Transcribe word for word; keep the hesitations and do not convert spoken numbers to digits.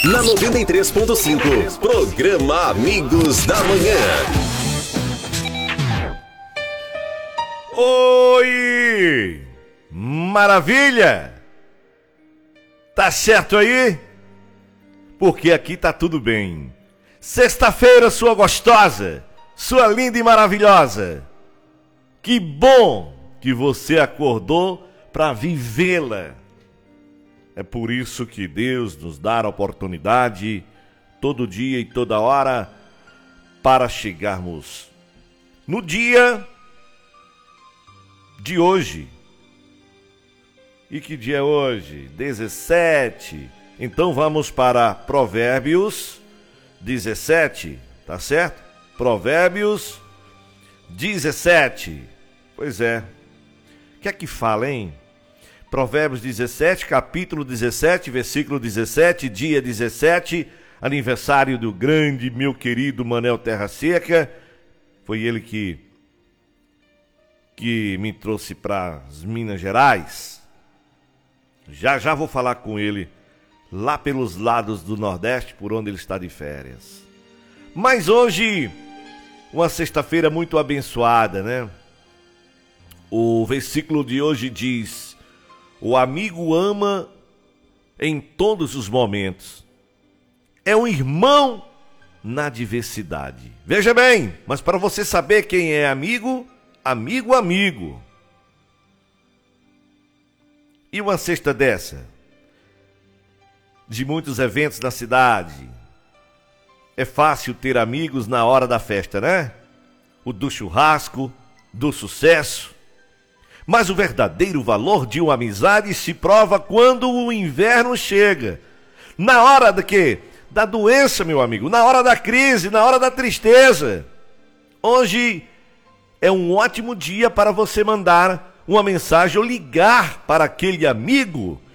Na noventa e três ponto cinco, programa Amigos da Manhã. Oi! Maravilha! Tá certo aí? Porque aqui tá tudo bem. Sexta-feira, sua gostosa, sua linda e maravilhosa. Que bom que você acordou para vivê-la. É por isso que Deus nos dá a oportunidade, todo dia e toda hora, para chegarmos no dia de hoje. E que dia é hoje? dezessete. Então vamos para Provérbios dezessete, tá certo? Provérbios dezessete. Pois é. O que é que fala, hein? Provérbios dezessete, capítulo dezessete, versículo dezessete, dia dezessete, aniversário do grande, meu querido Manel Terra Seca. Foi ele que, que me trouxe para as Minas Gerais. Já já vou falar com ele lá pelos lados do Nordeste, por onde ele está de férias. Mas hoje, uma sexta-feira muito abençoada, né? O versículo de hoje diz: o amigo ama em todos os momentos. É um irmão na diversidade. Veja bem, mas para você saber quem é amigo, amigo, amigo. E uma sexta dessa, de muitos eventos na cidade, é fácil ter amigos na hora da festa, né? O do churrasco, do sucesso. Mas o verdadeiro valor de uma amizade se prova quando o inverno chega. Na hora de quê? Da doença, meu amigo. Na hora da crise, na hora da tristeza. Hoje é um ótimo dia para você mandar uma mensagem ou ligar para aquele amigo